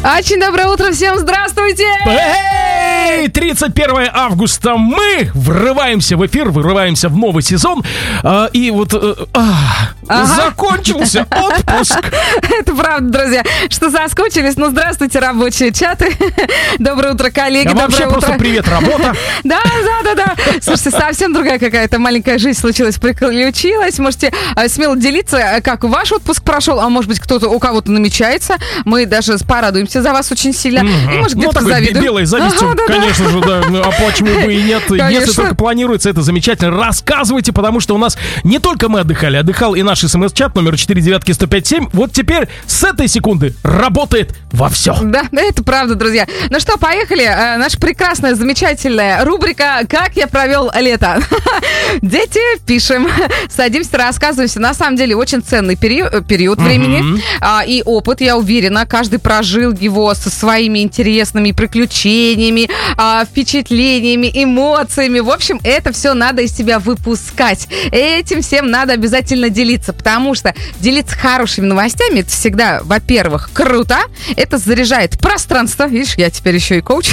Очень доброе утро всем, здравствуйте! Эй, 31 августа мы врываемся в эфир, врываемся в новый сезон. И вот закончился отпуск. Это правда, друзья, что соскучились. Ну, здравствуйте, рабочие чаты. Доброе утро, коллеги. Вообще просто привет, работа. Да. Слушайте, совсем другая какая-то маленькая жизнь случилась, приключилась. Можете смело делиться, как ваш отпуск прошел, а может быть, у кого-то намечается. Мы даже порадуемся за вас очень сильно. И, может, где-то позавидуем. Белой завистью, конечно же, да. А почему бы и нет? Если только планируется, это замечательно. Рассказывайте, потому что у нас не только мы отдыхали, отдыхал и наш смс-чат номер 495-1057. Вот теперь с этой секунды работает во все. Да, это правда, друзья. Ну что, поехали. Наша прекрасная, замечательная рубрика «Как я провел лето». Дети, пишем, садимся, рассказываемся. На самом деле, очень ценный период времени и опыт, я уверена. Каждый прожил его со своими интересными приключениями, впечатлениями, эмоциями. В общем, это все надо из себя выпускать. Этим всем надо обязательно делиться, потому что делиться хорошими новостями, это всегда, во-первых, круто. Это заряжает пространство. Видишь, я теперь еще и коуч.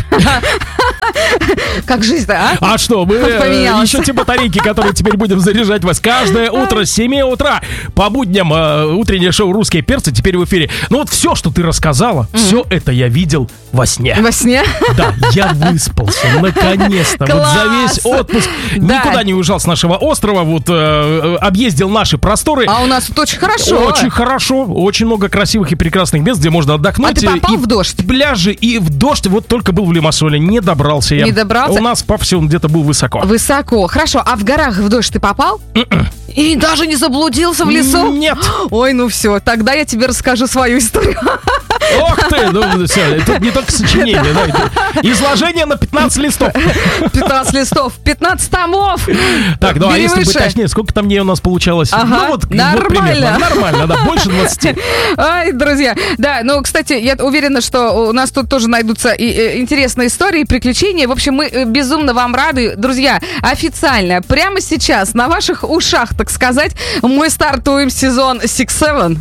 Как жизнь-то, а? А что, мы еще те батарейки, которые теперь будем заряжать вас каждое утро с 7 утра. По будням утреннее шоу «Русские перцы» теперь в эфире. Ну вот все, что ты рассказала, все это я видел во сне. Во сне? Да, я выспался, наконец-то. Вот за весь отпуск никуда не уезжал с нашего острова, вот объездил наши просторы. А у нас тут очень хорошо. Очень хорошо, очень много красивых и прекрасных мест, где можно отдохнуть. А ты попал в дождь? Пляжи, и в дождь вот только был в Лимассоле, не добрался я. Не добрался? У нас по всему где-то был высоко. Высоко, хорошо. А в горах в дождь ты попал? И даже не заблудился в лесу? Нет. Ой, ну все, тогда я тебе расскажу свою историю. Ох ты, ну все, тут не только сочинение, да, изложение на 15 листов. 15 листов, 15 томов. Так, ну а если быть точнее, сколько там дней у нас получалось? Ага, ну вот нормально. Нормально, да, больше 20. Ай, друзья, да, ну, кстати, я уверена, что у нас тут тоже найдутся и интересные истории, приключения. В общем, мы безумно вам рады. Друзья, официально, прямо сейчас, на ваших ушах, так сказать, мы стартуем сезон 6-7.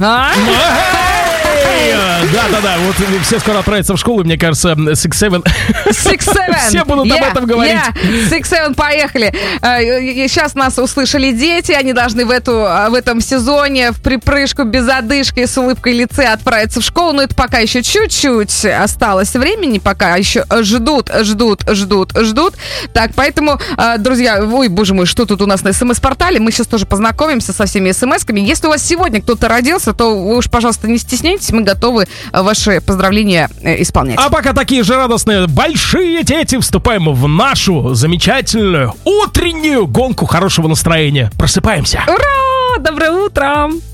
Да, вот все скоро отправятся в школу, мне кажется, 6-7. 6-7. Все будут об этом говорить. 6-7, поехали. Сейчас нас услышали дети, они должны в этом сезоне в припрыжку, без одышки, с улыбкой лице отправиться в школу, но это пока еще чуть-чуть осталось времени, пока еще ждут. Так, поэтому, друзья, ой, боже мой, что тут у нас на СМС-портале, мы сейчас тоже познакомимся со всеми СМС-ками. Если у вас сегодня кто-то родился, то вы уж, пожалуйста, не стесняйтесь, мы готовы ваши поздравления исполнять. А пока такие же радостные большие дети, вступаем в нашу замечательную утреннюю гонку хорошего настроения. Просыпаемся. Ура! Доброе утро!